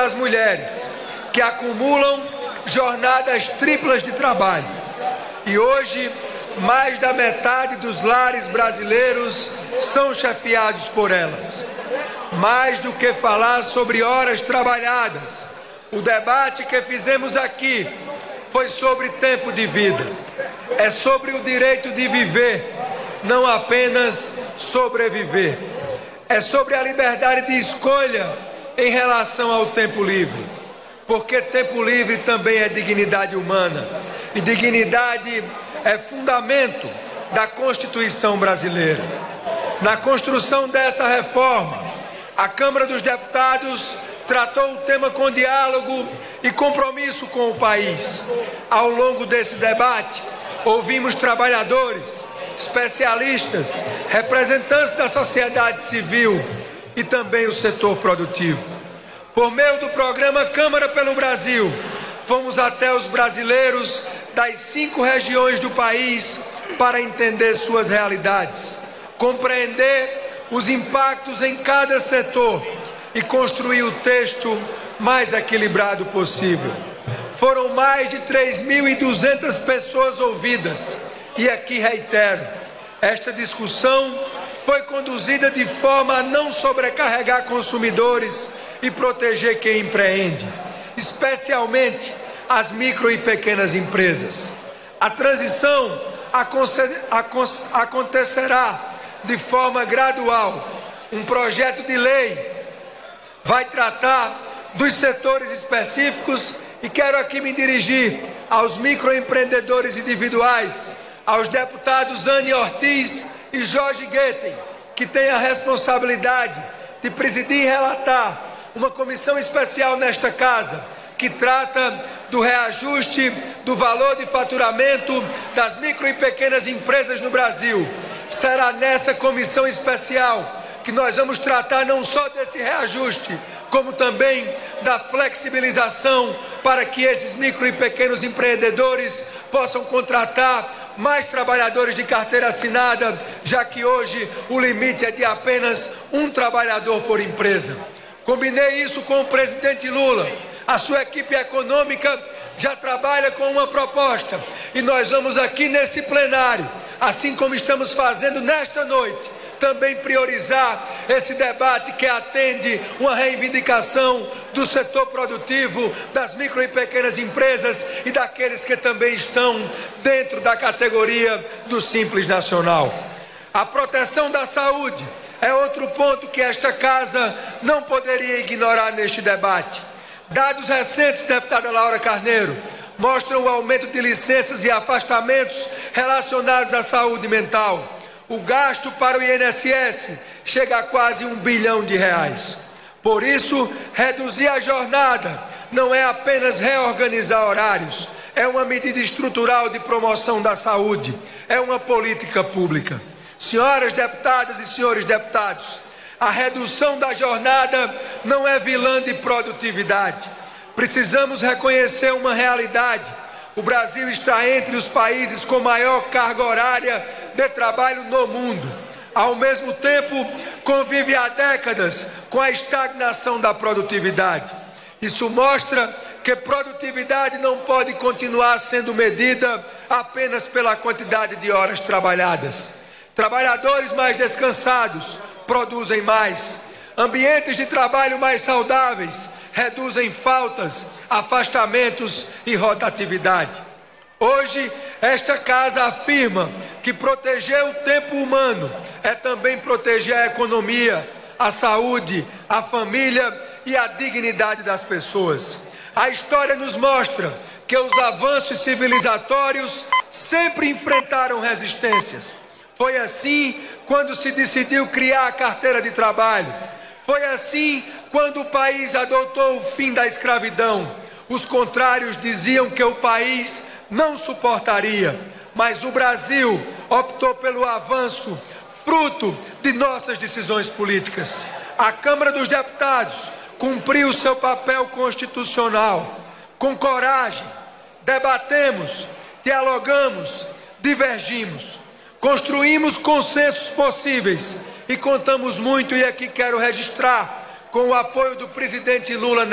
das mulheres, que acumulam jornadas triplas de trabalho. E hoje, mais da metade dos lares brasileiros são chefiados por elas. Mais do que falar sobre horas trabalhadas, o debate que fizemos aqui foi sobre tempo de vida. É sobre o direito de viver, não apenas sobreviver. É sobre a liberdade de escolha em relação ao tempo livre. Porque tempo livre também é dignidade humana. E dignidade é fundamento da Constituição brasileira. Na construção dessa reforma, a Câmara dos Deputados tratou o tema com diálogo e compromisso com o país. Ao longo desse debate, ouvimos trabalhadores, especialistas, representantes da sociedade civil e também o setor produtivo. Por meio do programa Câmara pelo Brasil, fomos até os brasileiros das 5 regiões do país para entender suas realidades, compreender os impactos em cada setor e construir o texto mais equilibrado possível. Foram mais de 3.200 pessoas ouvidas e aqui reitero, esta discussão foi conduzida de forma a não sobrecarregar consumidores e proteger quem empreende, especialmente as micro e pequenas empresas. A transição acontecerá de forma gradual. Um projeto de lei vai tratar dos setores específicos e quero aqui me dirigir aos microempreendedores individuais, aos deputados Anne Ortiz e Jorge Guetem, que têm a responsabilidade de presidir e relatar uma comissão especial nesta casa, que trata do reajuste do valor de faturamento das micro e pequenas empresas no Brasil. Será nessa comissão especial que nós vamos tratar não só desse reajuste, como também da flexibilização para que esses micro e pequenos empreendedores possam contratar mais trabalhadores de carteira assinada, já que hoje o limite é de apenas um trabalhador por empresa. Combinei isso com o presidente Lula. A sua equipe econômica já trabalha com uma proposta e nós vamos aqui nesse plenário, assim como estamos fazendo nesta noite, também priorizar esse debate que atende uma reivindicação do setor produtivo, das micro e pequenas empresas e daqueles que também estão dentro da categoria do Simples Nacional. A proteção da saúde é outro ponto que esta casa não poderia ignorar neste debate. Dados recentes, deputada Laura Carneiro, mostram o aumento de licenças e afastamentos relacionados à saúde mental. O gasto para o INSS chega a quase R$1 bilhão. Por isso, reduzir a jornada não é apenas reorganizar horários, é uma medida estrutural de promoção da saúde, é uma política pública. Senhoras deputadas e senhores deputados, a redução da jornada não é vilã de produtividade. Precisamos reconhecer uma realidade. O Brasil está entre os países com maior carga horária de trabalho no mundo. Ao mesmo tempo, convive há décadas com a estagnação da produtividade. Isso mostra que produtividade não pode continuar sendo medida apenas pela quantidade de horas trabalhadas. Trabalhadores mais descansados produzem mais. Ambientes de trabalho mais saudáveis reduzem faltas, afastamentos e rotatividade. Hoje, esta casa afirma que proteger o tempo humano é também proteger a economia, a saúde, a família e a dignidade das pessoas. A história nos mostra que os avanços civilizatórios sempre enfrentaram resistências. Foi assim quando se decidiu criar a carteira de trabalho. Foi assim quando o país adotou o fim da escravidão. Os contrários diziam que o país não suportaria, mas o Brasil optou pelo avanço, fruto de nossas decisões políticas. A Câmara dos Deputados cumpriu seu papel constitucional. Com coragem, debatemos, dialogamos, divergimos. Construímos consensos possíveis e contamos muito, e aqui quero registrar, com o apoio do presidente Lula